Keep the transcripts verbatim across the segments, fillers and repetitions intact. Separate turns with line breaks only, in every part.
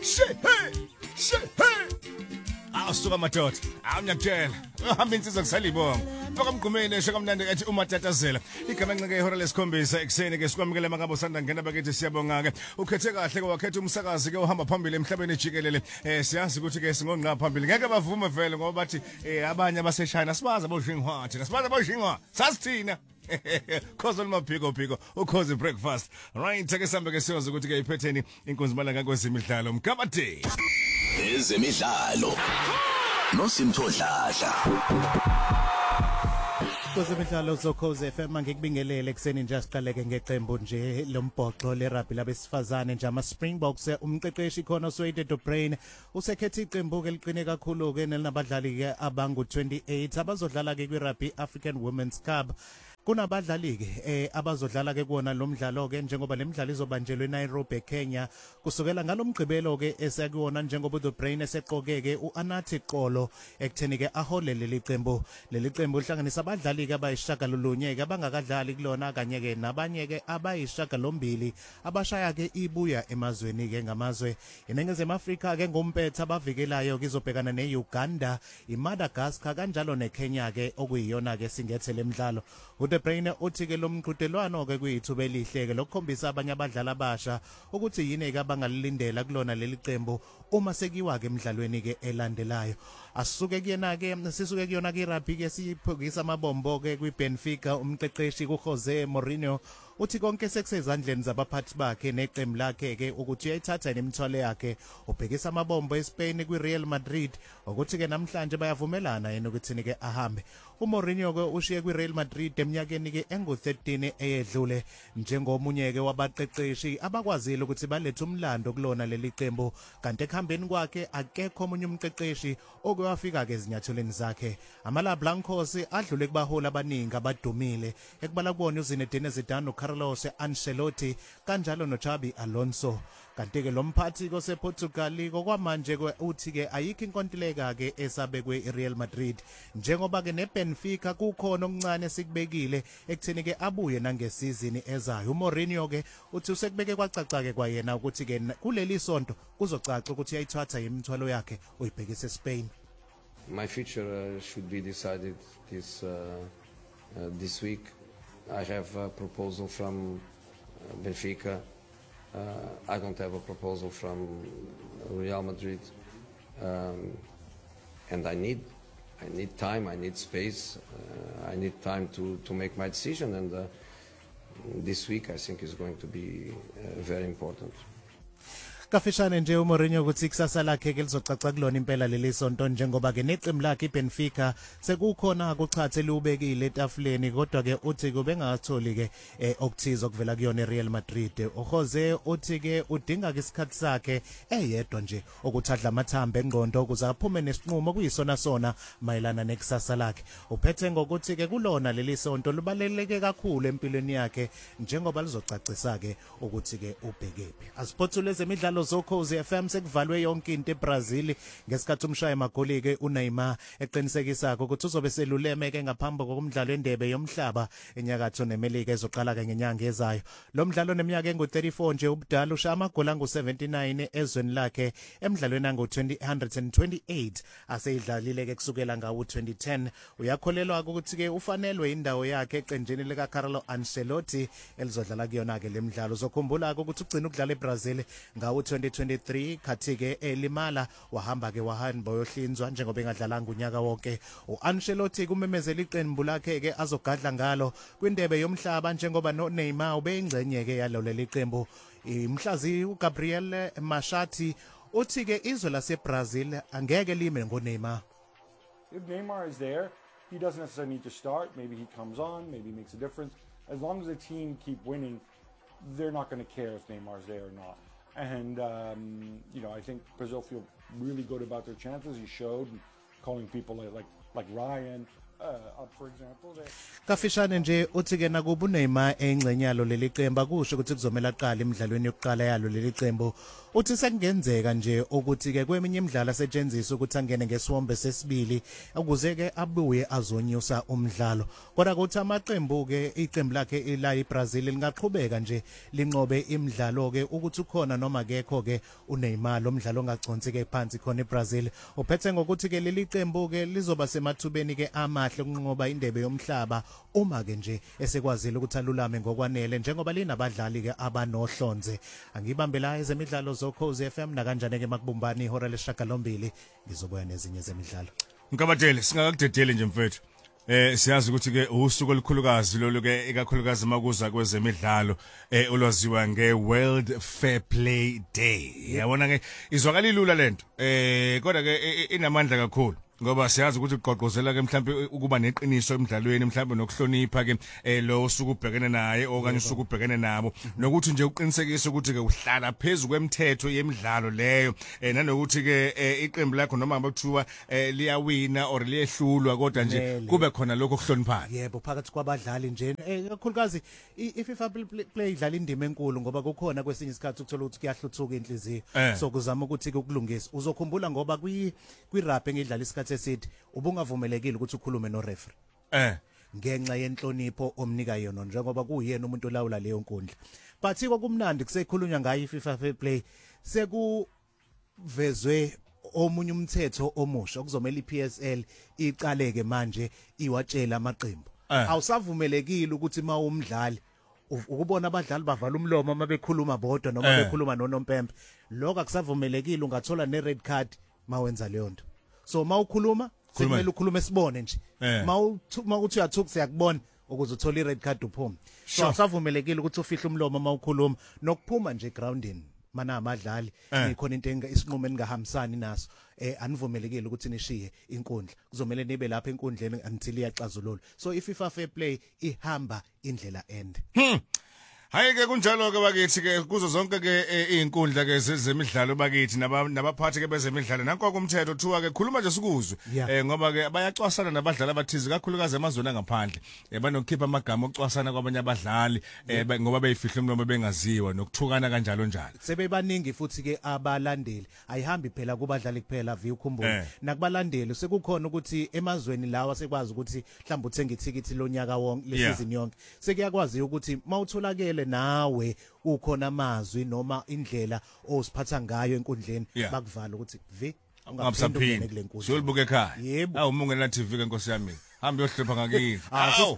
Shehe! Shehe! Awusuka madoda, awunyakutshela. Uhamba insizwa kusalibonga. Bakamgqumeni esho kamnandi ethi umatatazela. Igama encike ihora lesikhombisa ekseni ke sikwamukela mangabo sanda ngena bakithi siyabonga ke. Ukhethe kahle ke wakhetha umsakazi ke uhamba phambili emhlabeni jikelele. Eh siyazi ukuthi ke singonqa phambili. Ngeke bavume vele ngoba bathi eh abanye abaseshayina sibaza boshingwa thina. Sibaza boshingwa. Sasithina. Khoza limaphiko phiko ukhozi breakfast right ke sambe ke siyoza ukuthi ke iphetheni inkunzi malanga kwezemidlalo mgabade
ezemidlalo nosimthodladla
kwezemidlalo zokhoze F M ngikubingelele kuseni nje siqaleke ngeqembu nje lombhoxo lerugby labesifazane nje ama Springboks umqeqeshi khona Swede Dobrain usekhethe iqembu ke liqine kakhulu ke nelinabadlali ke abangu twenty-eight abazodlala ke kwi-Rugby African Women's Cup. Kunabadlali ke eh abazodlala ke kuona lo mdlalo ke njengoba lemidlalo izobanjelwe eNairobi eKenya kusukela ngalomgqibelo ke esakuwona njengoba uThe Brain eseqoke ke uAnathi Qolo ekutheni ke aholele licembu leli cembu lihlanganisa abadlali ke abayishaka lolunye ke abangakadlali kulona kanye ke nabanye ke abayishaka lombili abashaya ke ibuya emazweni ke ngamazwe iNingizimu Afrika ke ngompetha abavikelayo kizobhekana neUganda iMadagascar kanjalo neKenya ke okuyiyona ke singethe lemidlalo uThe Brain uthi ke lo mqhudelwano ke kuyithuba elihle ke lokukhombisa abanye abadlali abasha ukuthi yini ke abangalilindela kulona leli qembu uma sekiwa ke emidlalweni ke elandelayo asisuke kuyena ke sisuke kuyona ke rugby ke siphokisa amabombo ke kwiBenfica umqeqeshi kuJose Mourinho uthi konke sekusezandleni zabaphathi bakhe neqembu lakhe ke ukuthi uyayithatha nemithwalo yakhe ubhekisa amabombo eSpain kwiReal Madrid ukuthi ke namhlanje bayavumelana yena ukuthi ke ahambe uMourinho ke ushiye kwiReal Madrid eminyakeni ke engu thirteen eyedlule njengomunye ke wabaqeqeshi abakwazile ukuthi balethe umlando kulona leli qembu kanti ekuhambeni kwakhe akekho omunye umqeqeshi okwafika ke ezinyathelweni zakhe amala Blancos adlule kubahola abaningi abadumile ekubala kubona uZinedine Zidane Carlos Ancelotti kanjalo noChabi Alonso kanti ke lo mphathi kosePortugal kokwamanje ke uthi ke ayikho inkontileka ke esabekwe iReal Madrid njengoba ke neBenfica kukhona okuncane sikubekile ekutheni ke abuye nangesizini ezayo uMourinho ke uthi usekubeke kwacaca ke kwayena ukuthi ke kuleli sonto kuzocaca ukuthi uyayithatha imithwalo yakhe uyibhekise eSpain.
My future uh, should be decided this uh, uh, this week. I have a proposal from uh, Benfica. Uh, I don't have a proposal from Real Madrid, um, and I need, I need time. I need space. Uh, I need time to to make my decision. And uh, this week, I think, is going to be uh, very important.
Kafishane nje uMourinho ukuthi ikusasa lakhe ke lizocaca kulona impela leli sonto njengoba ke neqembu lakhe iBenfica sekukhona kuchathe liubekile etafuleni kodwa ke uthi kube ngatholi ke okuthizo kuvela kuyona iReal Madrid uJose uthi ke udinga ke isikhathi sakhe eyedwa nje ukuthadla amathambo engqondo ukuze aphume nesinqumo kuyisona sona mayelana nekusasa lakhe uphethe ngokuthi ke kulona leli sonto lubaleleke kakhulu empilweni yakhe njengoba lizocacisa ke ukuthi ke ubhekephi asiphothule zemidlalo zokhoze F M sekuvalwe yonke into eBrazil ngesikhathi umshaye magoli ke uNeymar eqinisekisa ukuthi uzobe seluleme ke ngaphambi kokumdlalo endebe yomhlaba enyakatho neMelika ezoqala ke ngenyanga ezayo lo mdlalo neminyaka engu thirty-four nje ubudala ushaya amagoli angu seventy-nine ezweni lakhe emidlalweni angu one twenty-eight aseyidlalile ke kusukela ngawo twenty ten uyakholelwa ukuthi ke ufanelwe indawo yakhe eqenjini lika Carlo Ancelotti elizodlala kuyona ke lemidlalo uzokhumbula ukuthi ugcina ukudlala eBrazil ngawo twenty twenty-three khathi ke elimala wahamba ke wahamba yohlinzwa njengoba engadlalanga unyaka wonke uAncelotti kumemezela iqembu lakhe ke azogadla ngalo kwindebe yomhlaba njengoba noNeymar ubeyingcenye ke yalo leli qembu imhlazi uGabriel Machati uthi ke izwe laseBrazil angeke lime ngoNeymar.
If Neymar is there, he doesn't necessarily need to start. Maybe he comes on, maybe he makes a difference. As long as the team keep winning, they're not going to care if Neymar's there or not. And, um, you know, I think Brazil feel really good about their chances. He showed calling people like like, like Ryan, uh, up, for example. They,
Kafishane nje uthi ke nakuba uNeymar engcenyalo leli qembu akusho ukuthi kuzomela qala emidlalweni yokuqala yalo leli qembu. Uthi sekungenzeka nje ukuthi ke kweminye imidlalo asetshenziswa ukuthi angene ngeswombe sesibili ukuze ke abuye azonyusa umdlalo. Kodwa kuthi amaqembu ke iqembu lakhe la eBrazil lingaqhubeka nje linqobe imidlalo ke ukuthi ukhona noma kekho ke uNeymar lo mdlalo ongagconsi ke phansi khona eBrazil. Uphethe ngokuthi ke leli qembu ke lizoba semathubeni ke amahle ukunqoba indebe yomhlaba uma ke nje esekwazile ukuthi alulame ngokwanele njengoba linabadlali ke abanohlonze. Angibambe la ezemidlalo zoKhozi F M na kanjani ke makubumbani ihora lesishagalombili ngizobuya nezinye zemidlalo.
Nkabatele singakudedeli nje mfethu. Eh siyazi ukuthi ke usuku olukhulukazi lolu ke ikakhulukazi makuza kwezemidlalo eh olwaziwa nge World Fair Play Day. Yabona ke izwakala ilula lento. Eh kodwa ke inamandla kakhulu. Ngoba siyazi ukuthi uqoqozela ke mhlambe ukuba neqiniso emidlalweni mhlambe nokuhlonipha ke lo usuku ubhekene naye okanye usuku ubhekene nabo nokuthi nje uqinisekise ukuthi ke uhlala phezulu kwemithetho yemidlalo leyo nanokuthi ke iqembu lakho noma ngabakuthiwa liyawina or liyehlulwa kodwa nje kube khona lokho kuhloniphana.
Yebo phakathi kwabadlali nje kakhulukazi iFIFA Play idlala indima enkulu ngoba kukhona kwesinye isikhathi ukuthola ukuthi kuyahluthuka inhliziyo so kuzama ukuthi ke ukulungisa uzokhumbula ngoba kwi kwirap engidlala isikhathi esithi ubungavumelekile ukuthi ukhulume no referee
eh
ngenxa yenhlonipho omnika yona njengoba kuyena umuntu olawula leyo nkundla but kokumnandi kusekhulunywa ngayo iFIFA Fair Play sekuvezwe omunye umthetho omusha okuzomela iP S L iqaleke manje iwatshela amaqembu awusavumelekile ukuthi mawumdlali ukubona abadlali bavala umlomo uma bekhuluma bodwa noma bekhuluma nonompempe lokho akusavumelekile ungathola ne red card mawenza leyo nto. So mawukhuluma sekumele ukhulume sibone nje mawu mawuthi uyathuka siyakubona ukuze uthole ired card uphuma. So asavumelekile ukuthi ufihle umlomo mawukhuluma nokuphuma nje groundini mana abadlali ikhona into isinqumo engahambisani naso eh anivumelekile ukuthi nishiye inkundla kuzomela nibe lapha enkundleni until iyaxazulula. So iFIFA Fair Play ihamba indlela ende.
Hayi ke kunjalo ke bakithi ke kuzo zonke ke izinkundla ke zezemidlalo bakithi nabaphathi ke bezemidlalo nanko kumthetho thiwa ke khuluma nje sikuzwe eh ngoba ke bayacwasana nabadlali abathizi kakhulukazi emazweni angaphandle eh banokukhipha amagama okucwasana kwabanye abadlali eh ngoba beyifihla umlomo bengaziwa nokuthukana kanjalo njalo.
Sebebaningi futhi ke abalandeli ayihambi phela kubadlali kuphela vi ukhumbula nakubalandeli sekukhona ukuthi emazweni lawa sekwazi ukuthi mhlawumbe uthenga ithikithi lonyaka wonke lesizini yonke sekuyakwazi ukuthi mawutholakele nawe ukhona amazwi noma indlela osiphatha ngayo enkundleni bakuvala ukuthi vi
ungaphinde kule nkundla siyolibuka ekhaya awu mungena T V ke nkosi yami hamba yohlupha ngakini awu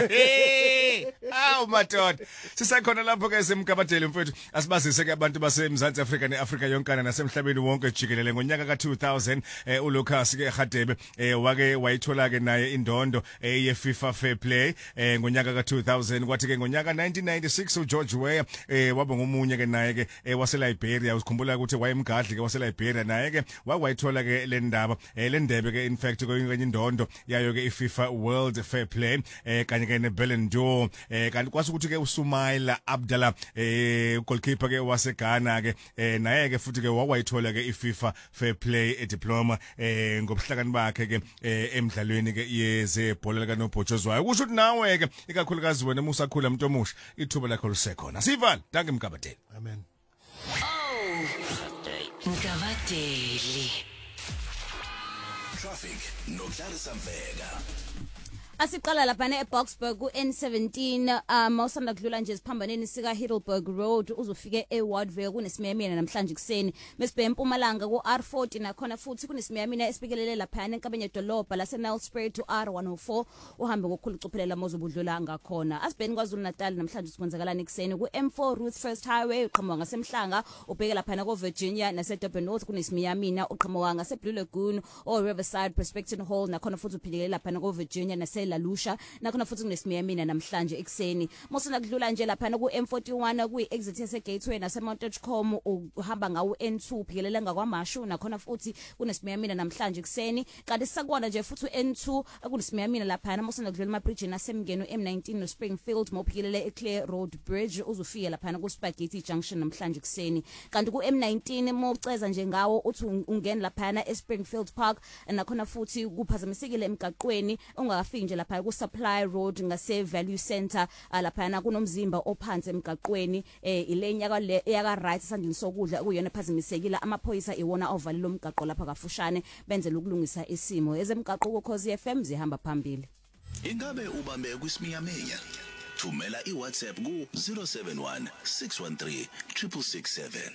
awu madoda sisakhona lapho ke semgabadeli mfethu asibazise ke abantu baseMzansi Afrika neAfrika yonkana nasemhlabeni wonke jikelele ngonyaka ka two thousand eh uLucas ke eGadebe eh wake wayithola ke naye indondo eh yeFIFA Fair Play eh ngonyaka ka two thousand kwathi ke ngonyaka nineteen ninety-six uGeorge Weah eh waba ngomunye ke naye ke waseLiberia usikhumbula ukuthi wayemgadli ke waseLiberia naye ke wayithola ke le ndaba eh le ndebe ke in fact kwenye indondo yayo ke iFIFA World Fair Play eh kanye ke neBallon d'Or eh kanti kwase ukuthi ke uSumaila Abdallah eh goalkeeper ke waseGhana ke eh naye ke futhi ke wawayithola ke iFIFA Fair Play diploma eh ngobuhlakani bakhe ke emidlalweni ke yezebhola lika Nobhotshozwayo kusho ukuthi nawe ke ikakhulukazi wena musakhula umuntu omusha ithuba lakho lisekhona sivala danke Mkabadeli.
Amen.
Oh Mkabadeli.
Traffic nokuhlalisa mveka.
Asiqala lapha eBoksburg ku N seventeen um awusanda kudlula nje siphambaneni sika Heidelberg Road uzofike eWardville kunesimiyamina namhlanje kuseni mesibhe eMpumalanga ku R forty nakhona futhi kunesimiyamina esibikelele lapha enkabanye dolobha lase Nelspruit to R one oh four uhambe ngokukhulu cuphelela mozobudlula ngakhona asibheni kwaZulu Natal namhlanje sikwenzakalana kuseni ku M four Ruth First Highway uqhamuka ngasemhlanga ubheke lapha ko Virginia nase Durban North kunesimiyamina uqhamuka ngase Blue Lagoon or Riverside Prospecting Hall nakhona futhi uphindele lapha ko Virginia nase eLalusha nakhona futhi kunesimiyamina namhlanje ekseni mosina kudlula nje lapha ku M forty-one kuyi exit yase Gateway nase Mount Edgecombe uhamba ngawo N two phikelela ngakwaMashu nakhona futhi kunesimiyamina namhlanje ekseni kanti sakwana nje futhi N two kunesimiyamina lapha mosina kudlula amabridge nasemngeno M nineteen no Springfield mophikelele eClear Road Bridge uzufike lapha ku Spaghetti Junction namhlanje ekseni kanti ku M nineteen moceza nje ngawo uthi ungena lapha eSpringfield Park nakhona futhi kuphazamisekile emgaqweni ungakafiki nje lapha ku Supply Road ngase Value Center lapha kunomzimba ophansi emgaqweni ilenya kwale yaka right sandini sokudla kuyona ephazamisekile amaphoyisa iwona ovalile umgaqo lapha kafushane benzela ukulungisa isimo ezemgaqo ku Khosi F M zihamba phambili.
Ingabe ubambe kwismiyamenya? Thumela iWhatsApp ku zero seven one six one three six six seven.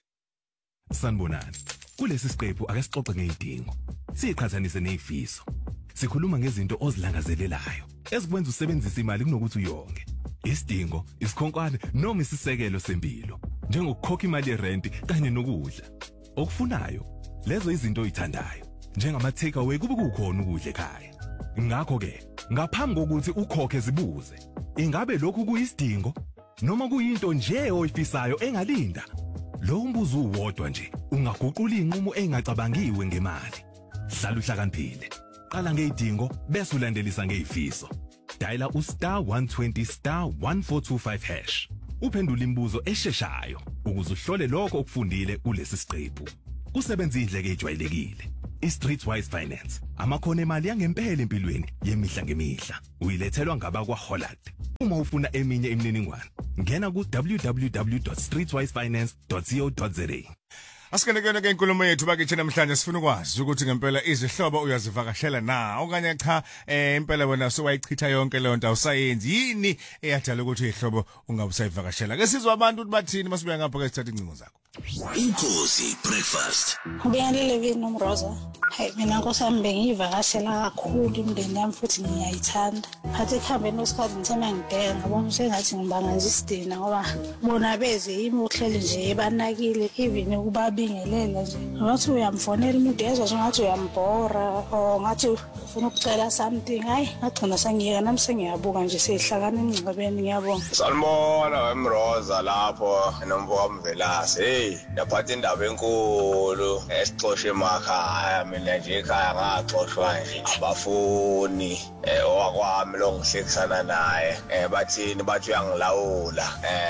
Sanibonani. Kulesi siqephu ake sixoxe ngezidingo. Siqhathanise nezifiso. Sikhuluma ngezinto ozilangazelelayo. Esikwenza usebenzisa imali kunokuthi uyonge. Isidingo, isikhonkwane noma isisekelo sempilo. Njengokukhokha imali yerent kanye nokudla. Okufunayo, lezo izinto oyithandayo. Njengama take away kube kukhona ukudla ekhaya. Ngakho ke, ngaphambi kokuthi ukhokhe zibuze. Ingabe lokhu kuyisidingo noma kuyinto nje oyifisayo engalinda? Lo umbuzo uwodwa nje ungaguqula inqumo engacabangiwe ngemali. Hlala uhlakaniphile. Qala ngezidingo bese ulandelisa ngezifiso. Diala u star one twenty star one four two five hash. Uphendula imibuzo esheshayo ukuze uhlole lokho okufundile kulesi siqephu. Kusebenza indleke ejwayelekile. iStreetwise Finance. Amakhono emali yangempela empilweni yemihla ngemihla. Uyilethelwa ngabakwa Holland. Uma ufuna eminye imininingwane, ngena ku w w w dot streetwise finance dot co dot za.
Asikenekene ke inkulumo yethu bakithi namhlanje sifuna ukwazi ukuthi ngempela izihlobo uyazivakashela na okanye cha eh impela wena sowayichitha yonke leyo nto awusayenzi yini eyadala ukuthi ihlobo ungabusayivakashela ke sizwa abantu ukuthi bathini masibuya ngapha ke sithatha incingo zakho.
Ukhosi breakfast.
Ngiyalele vini umroza. Hey mina nkosami bengivakashela kakhulu imndeni yami futhi ngiyayithanda. Phathe khambeni osikhathi ngithema ngidela ngabona sengathi ngibanga nje isidina ngoba bona beze yimi uhleli nje banakile even kubabingelela nje. Ngathi uyamfonela umuntu ezwe ngathi uyambhora o ngathi ufuna ukucela something hayi ngagcina sengiyeka nami sengiyabuka nje sehlakana engcebeni ngiyabonga.
Salmona wemroza lapho nombo Mvelase. Hey yaphatha indaba enkulu esixoxe emakhaya mina nje ekhaya ngaxoxwa nje abafuni eh owakwami lo ngihlekisana naye eh bathini bathi uyangilawula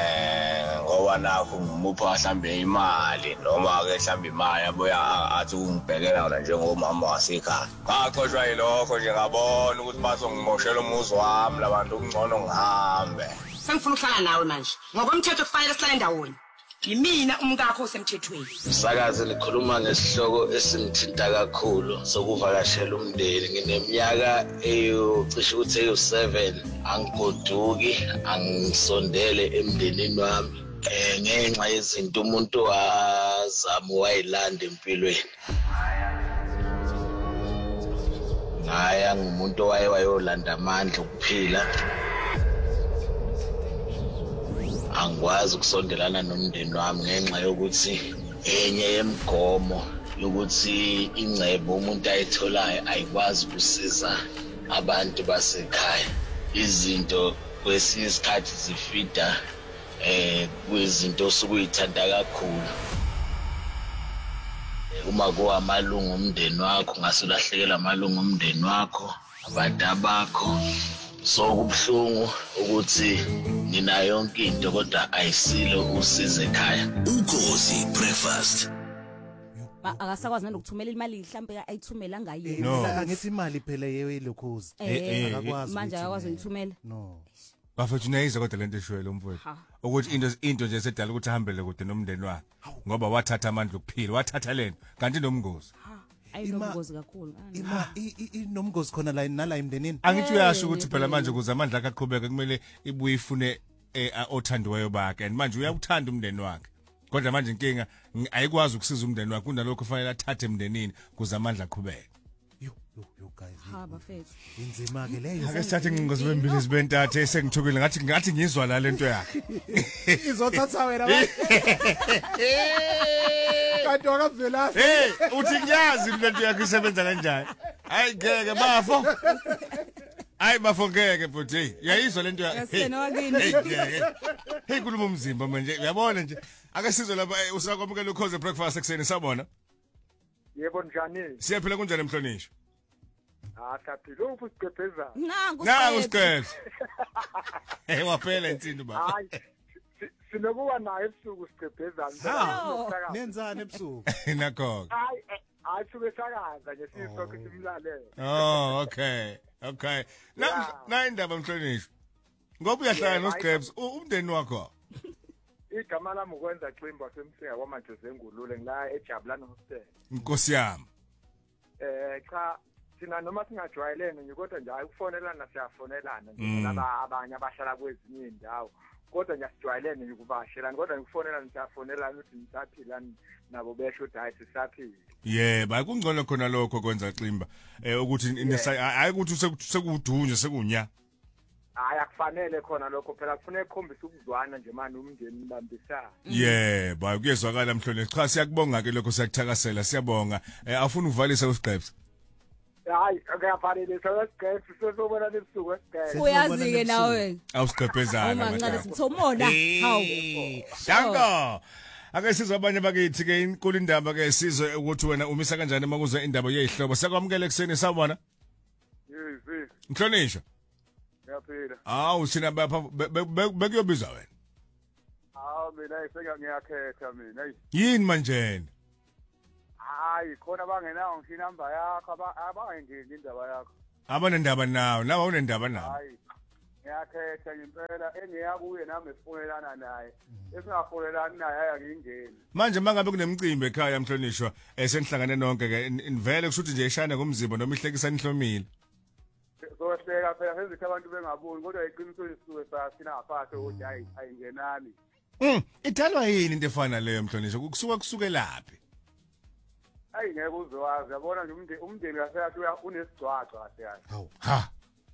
eh ngoba nakho ngimupha mhlambe imali noma ke mhlambe imali yabuya athi ungibhekela wona njengomama wasekhaya ngaxoxwa yilokho nje ngabona ukuthi bazongimoshela umuzi wami labantu ungcono ngihambe
sengifuna ukuhlala nawe manje ngoba umthetho kufanele sihlale ndawonye yimina umkakho osemthethweni.
Sakaze likhuluma ngesihloko esimthinta kakhulu sokuvakashela umndeni ngineminyaka eyocishe ukuthi eyo seven angigoduki angisondele emndenini wami eh ngenxa yezinto umuntu wazama wayilanda empilweni. Ngaya ngumuntu waye wayolanda amandla ukuphila. Angikwazi ukusondelana nomndeni wami ngenxa yokuthi enye yemigomo yokuthi ingcebo umuntu ayitholayo ayikwazi ukusiza abantu basekhaya. Izinto kwesinye isikhathi zifida eh kwezinto sokuyithanda kakhulu. Uma kuwamalungu omndeni wakho ngasolahlekelwa amalungu omndeni wakho abantu bakho so kubhlungu ukuthi nina yonke into kodwa ayisilo usize ekhaya.
Ukhosi breakfast.
Akasakwazi nokuthumela imali mhlambe ayithumela ngayo.
No, angithi imali phela yeyilokhuzi.
Akakwazi manje akakwazi ukuthumela.
No.
Bafethu neyizwa kodwa lento eshwele umfowethu. Ukuthi into into nje esedala ukuthi ahambele kude nomndeni wakhe. Ngoba wathatha amandla okuphila, wathatha lento kanti nomngozi.
Ayinobungozi kakhulu.
Ima inomngozi khona la nala emndenini.
Angithi uyasho ukuthi phela manje kuze amandla akhe aqhubeke kumele ibuye ifune othandiweyo bakhe and manje uyakuthanda umndeni wakhe. Kodwa manje inkinga ayikwazi ukusiza umndeni wakhe kunalokho kufanele athathe emndenini kuze amandla aqhubeke.
Yo yo yo guys.
Ha bafethu.
Inzima ke leyo.
Ake sithathe ingingozi bembili sibentathe sengithukile ngathi ngathi ngizwa la lento yakhe.
Izothatha wena ba. Kanti wakavelazi.
Hey, uthi ngiyazi lento yakhe isebenza kanjani? Hayi ngeke bafo. Hayi bafongeke futhi. Yayizwa lento ya.
Yasena wakini.
Hey kuluma umzimba manje. Uyabona nje. Ake sizwe lapha usakwamukela ukhoze breakfast ekseni sabona.
Yebo njani?
Siyaphila kunjani emhlonishwa?
Ah saphila uphu siqepheza.
Nangu
Nangu siqephe. Eh waphela insini baba.
Hayi. Sinokuba naye ebusuku siqepheza.
Nenzani ebusuku?
Nakho.
Hayi hayi suke sakaza nje sisonke simlalele.
Oh okay. Okay. Na na indaba mhlonishwa. Ngoba uyahlala noScraps umndeni wakho.
Igama lami ukwenza Ximba semsinga kwamanje zengulule ngila eJabulani Hostel.
Inkosi yami.
Eh cha sina noma singajwayelene nje kodwa nje ayikufonelana siyafonelana nje laba abanye abahlala kwezinye indawo. Kodwa nje sijwayelene nje kubashelana kodwa ngikufonelana siyafonelana ukuthi nisaphila nabo besho ukuthi hayi sisaphila.
Yebo akungcono khona lokho kwenza Ximba eh ukuthi hayi ukuthi sekudunje sekunya.
Hayi akufanele khona lokho phela kufanele ukukhombisa ukuzwana nje manje umndeni ubambisana.
Yebo kuyezwakala mhlonishwa cha siyakubonga ke lokho siyakuthakasela siyabonga afuna uvalisa uScraps.
Hayi akafanele soScraps sesobona lebusuku weScraps.
Uyazi ke nawe.
Awusiqephezana
uma ngincane sithomona hawu.
Danko. Ake sizwe abanye bakithi ke inkulu indaba ke sizwe ukuthi wena umisa kanjani makuze indaba yezihlobo sakwamukela ekseni sabona.
Yezi.
Mhlonishwa.
Yaphila.
Awu sina bapha bekuyobiza wena.
Hawu mina iseka ngiyakhetha mina hey.
Yini manje?
Hayi khona bangenawo ngisho inamba yakho abangengeni indaba yakho.
Abanendaba nawo nawe unendaba nawo.
Hayi. Ngiyakhetha impela engiyakuye nami sifonelana naye. Esingafonelani naye ayangingeni.
Manje mangabe kunemicimbi ekhaya mhlonishwa esenihlangane nonke ke invele kushuthi nje eshana ngomzimba noma ihlekisa nihlomile.
Sohleka phela sezithi abantu bengaboni kodwa iqiniso lisuke sasina ngaphathe ukuthi hayi ayingenani.
Mm, idalwa yini into efana leyo mhlonishwa kusuka kusuke laphi?
Hayi ngeke uzwazi yabona nje umndeni umndeni kaseyathi unesigcwagcwa kahle kahle.
Hawu ha.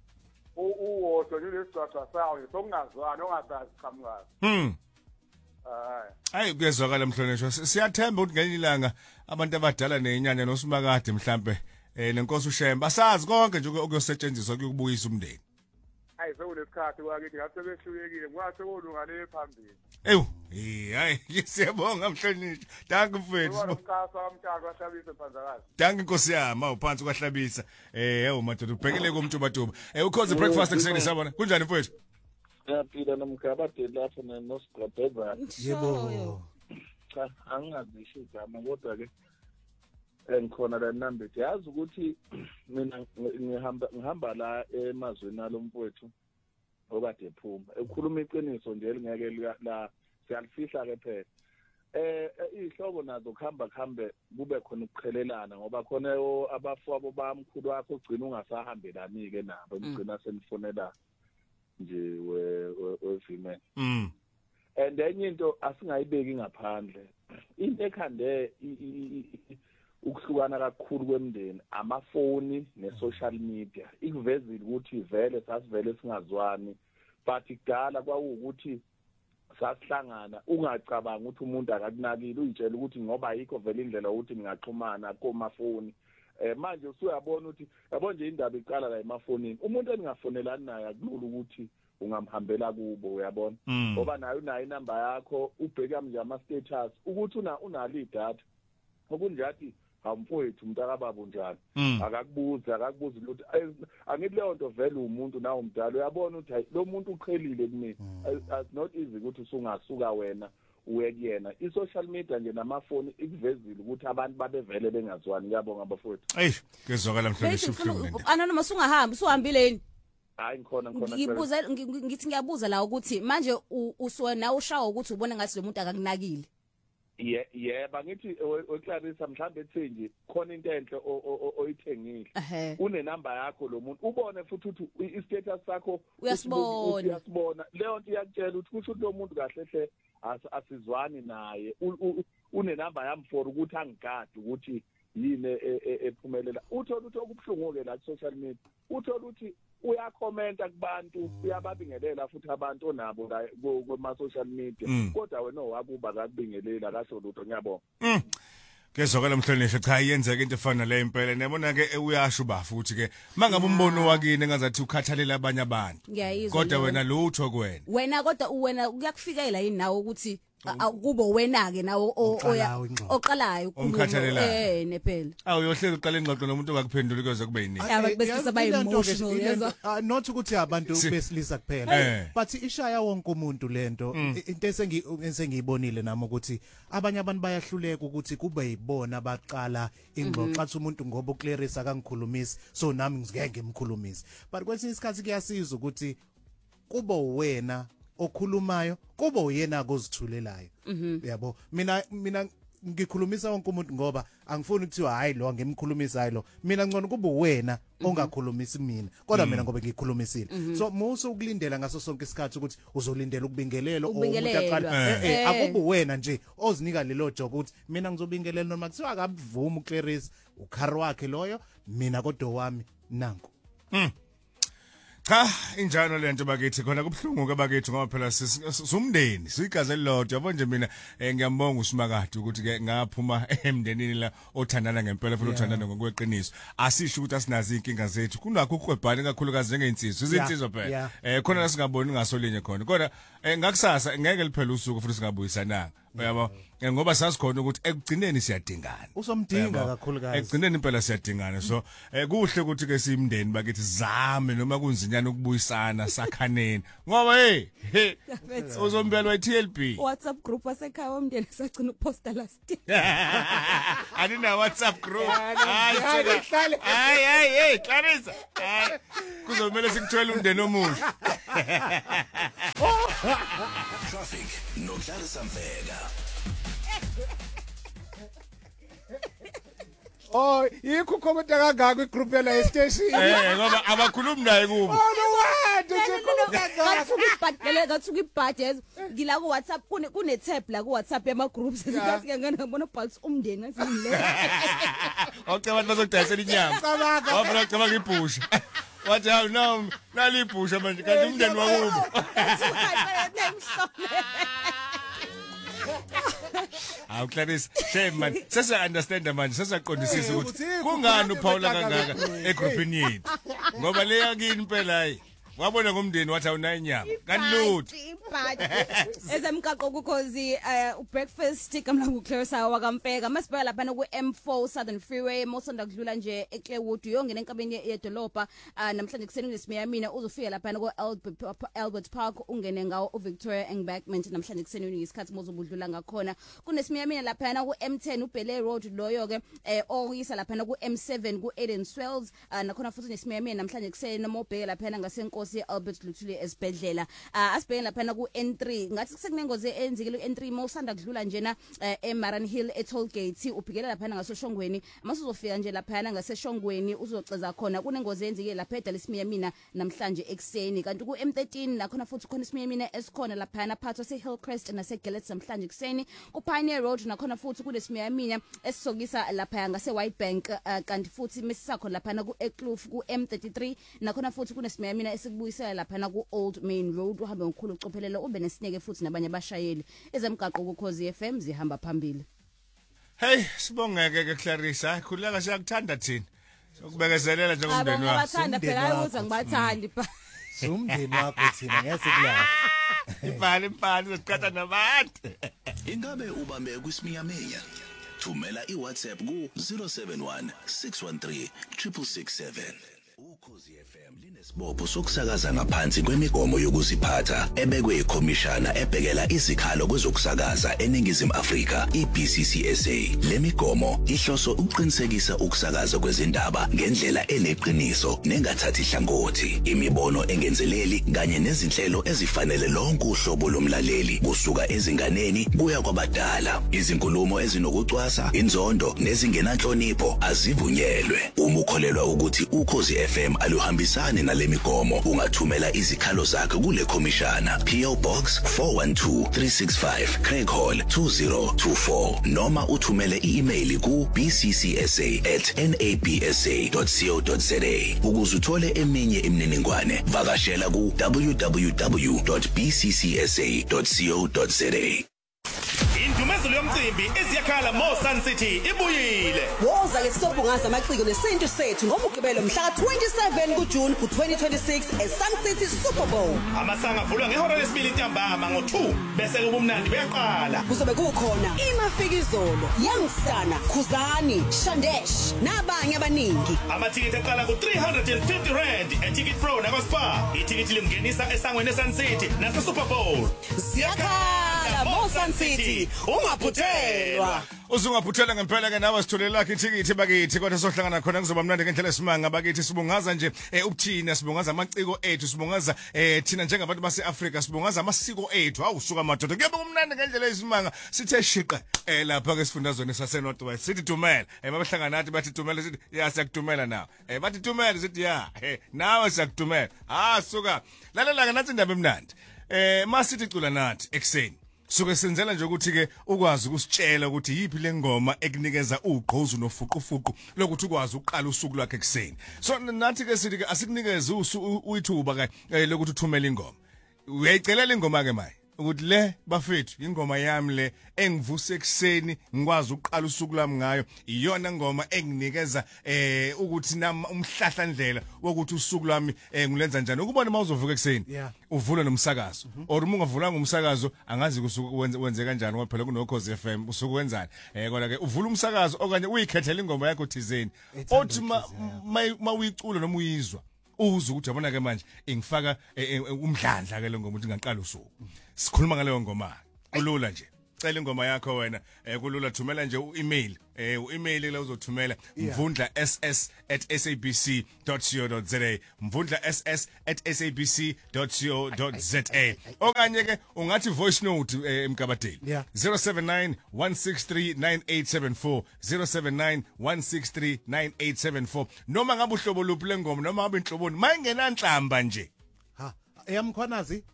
Uwodwa nje lesicwacwa sawo sokungazwana ongasazi qhamukazi.
Mm.
Hayi.
Hayi kuyezwakala mhlonishwa siyathemba ukuthi ngelinye ilanga abantu abadala nenyanya noSimakade mhlambe eh nenkosi uShemba asazi konke nje okuyosetshenziswa ukubuyisa umndeni.
Hayi sekunesikhathi kwakithi ngabe behlulekile ngwase kolungane phambili.
Ewu eh hayi siyabonga mhlonishwa danke mfethu.
Ukasa umntaka wahlabisa phanzakazi.
Danke inkosi yami awuphansi kwahlabisa eh yebo madoda ubhekele kumntubatuba eh ukhoze breakfast ekseni sabona kunjani mfethu?
Yaphila nomgabade lapho noSgabheza.
Yebo.
Cha angingazisho igama kodwa ke engikhona la number yazi ukuthi mina ngihamba ngihamba la emazweni alomfowethu okade ephuma ekhuluma iqiniso nje elingeke la siyalifihla ke phela eh ihlobo nazo kuhamba kuhambe kube khona ukuqhelelana ngoba khona abafowabo bamkhulu wakho ugcina ungasahambelani ke nabo emgcina senifonela nje wevime
mm
and enye into asingayibeki ngaphandle into ekhande ukuhlukana kakhulu kwemndeni amafoni nesocial media ikuvezile ukuthi vele sasivele singazwani but kudala kwawukuthi sasihlangana ungacabanga ukuthi umuntu akakunakile uyitshela ukuthi ngoba ayikho vele indlela ukuthi ningaxhumana komafoni eh manje usuyabona ukuthi yabona nje indaba iqala la emafonini umuntu eningafonelani naye akulula ukuthi ungamhambela kubo uyabona ngoba nayo unayo inamba yakho ubheka nje ama status ukuthi una unali idatha okunjathi amfowethu umntakababa njani akakubuza akakubuza ukuthi angithi leyo nto vele umuntu nawo umdala uyabona ukuthi lo muntu uqhelile kumina it's not easy ukuthi usungasuka wena uye kuyena i-social media nje namafoni ikuvezile ukuthi abantu babevele bengazwani ngiyabonga bafowethu
hey kezwakala mhlonishwa uhlungu
anona masuhamba usuhambile yini
hayi ngikhona ngikhona
ngibuza ngithi ngiyabuza la ukuthi manje usona ushawa ukuthi ubone ngathi lo muntu akakunakile
ye yeba ngithi oClarissa mhlambe ethi nje khona into enhle oyithengile une number yakho lo muntu ubone futhi ukuthi i-status sakho
uyasibona
uyasibona leyo nto iyakutshela ukuthi kusho ukuthi lo muntu kahle hle asizwani naye une number yami for ukuthi angigade ukuthi yini ephumelela uthola ukuthi okubhlungu ke la social media uthola ukuthi uyakhomenta kubantu uyababingelela futhi abantu onabo la kuma social media kodwa wena owakuba akubingelela kasho lutho ngiyabonga
Kezwakala mhlonishwa cha iyenzeka into efana le impela nebona ke uyasho ba futhi ke mangabe umbono wakini engazathi ukhathalela abanye abantu
Ngiyayizwa
kodwa
leyo.
wena lutho kuwena
Wena kodwa wena kuyakufikela yini nawe ukuthi a- a- kubo wena ke nawe o- oya-
Oqalayo ingxoxo.
oqalayo ukukhuluma.
Omkhathalelayo.
Eh nephela.
awuyohleka uqala ingxoxo nomuntu ongakuphenduli kuze kube yini
Yeah, but besilisa bayi emotional, yezwa.
not ukuthi abantu
Si-
besilisa
Eh.
kuphela but ishaya wonke umuntu lento I- into esengi esengiyibonile nami ukuthi abanye abantu bayahluleka ukuthi kube yibona abaqala ingxoxo athi umuntu ngoba uClarissa akangikhulumisi so nami ngizike ngimkhulumisi but kwesinye isikhathi kuyasiza ukuthi kuba wena okhulumayo kuba uyena kozithulelayo yabo mina mina ngikhulumisa wonke umuntu ngoba angifuni ukuthi hayi lo ngimkhulumisa hayi lo mina ngcono kube wena ongakhulumisi mina kodwa mina ngoba ngikhulumisile so musu ukulindela ngaso sonke isikhathi ukuthi uzolindela ukubingelelo or umuntu
Ukubingelelwa.
aqala eh
Eh.
eh akube wena nje ozinika lelo job ukuthi mina ngizobingelela noma kuthiwa akavumi uClarissa ukhari wakhe loyo mina kodwa wami nanku
cha injalo lento bakithi khona kubhlungu ke bakithi ngoba phela sumndeni sigaze lodwa yabo nje mina eh, ngiyambonga uSimakade ukuthi ke ngaphuma emndenini la othandana ngempela futhi othandana ngokweqiniso asisho ukuthi asinazi inkinga zethu kunakho ukuhwebhana kakhulukazi njengeinsizwa izinsizwa phela
yeah.
eh khona la singaboni ngasolinye khona kodwa eh, ngakusasa ngeke liphela usuku futhi singabuyisananga uyabo Eh, ngoba sasikhona ukuthi ekugcineni siyadingana
usomdinga
Yabo.
kakhulukazi
ekugcineni impela siyadingana so eh, kuhle ukuthi ke simndeni bakithi zame noma kunzinyana ukubuyisana sakhaneni ngoba hey hey, uzombelwa i-T L B
WhatsApp group wasekhaya womndeni sagcina ukuposta last.
Anina WhatsApp group. Hayi sihlale. Hayi hayi hey Clarissa. Hayi kuzomela sikuthwele umndeni omusha.
Traffic no Clarissa Mfeka.
oh yikho comment kangaka igroup yala station
Eh ngoba abakhulumi naye kubo.
Kathuka ibhadele kathuka ibhadele ngila ku WhatsApp kune kune tab la ku WhatsApp yama groups ngathi ke ngana ngibona pulse umndeni ngathi ngile.
Awucela abantu bazodayisela inyama. Wabona cabanga ibhusha. Wathi hawu no nalibhusha manje kanti umndeni wakubo. Awu Clarissa, shame man. Sesa understand manje, sesa qondisisa ukuthi kungani uPaula kangaka egroupini yethu. Ngoba le yakini impela hayi. Wabona ngomndeni wathi awunayo inyama. Kanilutho.
Ezemgaqo kukhozi u breakfast kamla ku Clarissa wakamfeka masibheka lapha ku M four Southern Freeway mosonda kudlula nje eClearwood uyongena enkabeni yedolobha namhlanje kuseni kunesimiya mina uzofika lapha ku Albert Park ungene ngawo uVictoria Embankment namhlanje kuseni uyisikhathi mozobudlula ngakhona kunesimiya mina lapha ku M ten uBelay Road loyo ke oyisa lapha ku M seven ku Eden Swells nakhona futhi nesimiya mina namhlanje kuseni mobheka lapha ngasenkosi Albert Luthuli esibhedlela asibheke lapha ku N three ngathi kusekunengozi enzikile ku N three mawusanda kudlula njena eMaran Hill etoll gate ubhekela lapha ngasoshongweni masuzofika nje lapha ngaseshongweni uzoceza khona kunengozi enzike lapha eDalisimiya mina namhlanje ekseni kanti ku M thirteen nakhona futhi khona isimiya mina esikhona lapha phatho se Hillcrest nase Gillett namhlanje ekseni ku Pioneer Road nakhona futhi kunesimiya mina esisokisa lapha ngase White Bank kanti futhi mesisakho lapha ku Ekloof ku M thirty-three nakhona futhi kunesimiya mina esikubuyisela lapha ku Old Main Road uhambe ngokhulu ucophelelo ube nesineke futhi nabanye abashayeli ezemgaqo kuKhozi F M zihamba phambili.
Hey sibongeke ke Clarissa khuleka siyakuthanda thina sokubekezelela njengomndeni wakho.
Abathanda phela ukuthi ngibathandi pha.
umndeni wakho thina ngeke sikulapha
Ibhali ibhali uzoqhatha nabantu.
Ingabe ubambe kwisiminyaminya? Thumela iWhatsApp ku zero seven one six one three six six seven. Ukhozi F M linesibopho sokusakaza ngaphansi kwemigomo yokuziphatha ebekwe ikhomishana ebhekela izikhalo kwezokusakaza eNingizimu Afrika i-B C C S A. Le migomo ihloso ukuqinisekisa ukusakaza kwezindaba ngendlela eneqiniso nengathathi hlangothi, imibono engenzeleli kanye nezinhlelo ezifanele lonke uhlobo lomlaleli kusuka ezinganeni kuya kwabadala. Izinkulumo ezinokucwasa, inzondo nezingenanhlonipho azivunyelwe. Uma ukholelwa ukuthi Ukhozi F M aluhambisani nale migomo ungathumela izikhalo zakhe kule khomishana P O Box four one two three six five Craig Hall two zero two four noma uthumele i-email ku b c c s a at n a b s a dot co dot za. Ukuze uthole eminye imininingwane vakashela ku w w w dot b c c s a dot co dot za.
Indumezelo yomcimbi
insimbi eziyakhala Mo Sun City ibuyile.
Woza ke sobungaza amaciko nesintu sethu ngomgqibelo mhla ka twenty-seven kuJune ku twenty twenty-six eSun City Super Bowl.
Amasango avulwa ngehora lesibili ntambama ngo two bese kubumnandi buyaqala.
Kuzobe kukhona imafikizolo, Youngsana, Khuzani, Shandesh nabanye abaningi.
Amathikiti aqala ku three hundred fifty rand eTicket Pro na Spar. Itikiti limngenisa esangweni eSun City nase Super Bowl.
Siyakhala Mo Sun City, ungaphuthelwa.
Uzungaphuthela ngempela ke nawe sitholela lakhe ithikithi bakithi kodwa sohlangana khona kuzoba mnandi ngendlela esimanga bakithi sibungaza nje eh, ubuthina sibungaza amaciko ethu sibungaza eh, thina njengabantu base-Afrika sibungaza amasiko ethu awusuka madoda kuyobe kumnandi ngendlela esimanga sithe shiqe eh, lapha ke sifundazweni saseNorth West sithi Tumela eh, mabahlangana nathi bathi Tumela sithi ya siyakutumela nawe eh, bathi Tumela sithi ya eh, nawe siyakutumela ah suka lalela ke nathi indaba emnandi eh masithi cula nathi ekseni suke senzela nje ukuthi ke ukwazi ukusitshela ukuthi yipi lengoma ekunikeza ugqozu nofuqufuqu lokuthi ukwazi uqala usuku lwakhe ekseni so nathi ke sithi ke asikunikeze uyithuba ke lokuthi uthumele ingoma uyayicelela ingoma ke maye ukuthi le bafethu ingoma yami le engivuse ekseni ngikwazi uqala usuku lami ngayo iyona ngoma enginikeza eh ukuthi nami umhlahla ndlela wokuthi usuku lami eh, ngilenza njani ukubona mawuzovuka ekseni
yeah.
uvula nomsakazo mm -hmm. or uma ungavulanga umsakazo angazi kusuku wenze wenze kanjani ngoba phela kunoKhozi F M usuku wenzani eh kodwa ke uvula umsakazo okanye uyikhethela ingoma yakho thizeni othi ma uyicula noma uyizwa uza ukuthi yabona ke manje ingifaka umdlandla ke le ngoma ukuthi ngaqala usuku sikhuluma ngaleyo ngoma kulula nje cela ingoma yakho wena eh kulula thumela nje u-email eh u-email la uzothumela mvundla s s at s a b c dot co dot z a mvundla s s at s a b c dot co dot z a okanye ke ungathi voice note emkabadeli zero seven nine one six three nine eight seven four zero seven nine one six three nine eight seven four noma ngabe uhlobo luphi lengoma noma ngabe inhloboni mayingena nhlamba nje
ha eyamkhwanazi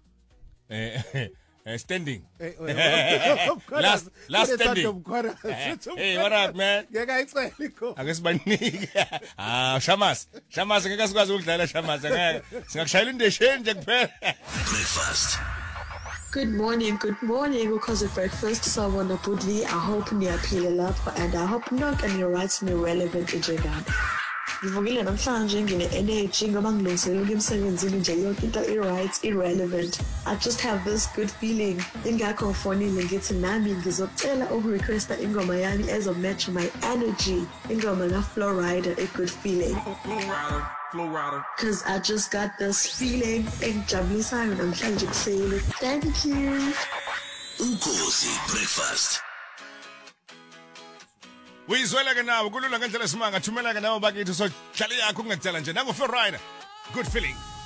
eh Uh, standing.
Hey, well,
last last standing. Hey, what up man?
Ngeke ayicela ikho.
Ake sibanike. Ah, Shamas. Shamas ngeke sikwazi ukudlala Shamas ngeke. Singakushayela indesheni nje kuphela.
Breakfast. Good morning, good morning. Because of breakfast, Sawona Budli. I hope niyaphila lapha and I hope nonke niwrites me relevant njengami. Ngivukile namhlanje ngine-energy ngoba ngilungiselela ukuya emsebenzini nje yonke into i-right, irrelevant. I just have this good feeling. Ingakho ngifonile ngithi nami ngizocela ukurequesta ingoma yami ezomatch my energy. Ingoma na-Flow Rider, a good feeling.
Flow Rider.
Because I just got this feeling engijabulisayo namhlanje kuseni. Thank you.
Ukhozi Breakfast.
Uyizwela ke nawe kulula ngendlela esimanga thumela ke nawe bakithi so dlala yakho ungecela nje nango Flow Rider good feeling